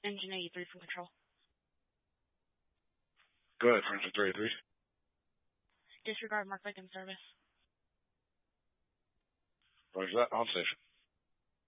Engine 83 from control. Go ahead, French 383. Disregard mark victim service. Roger that. On station.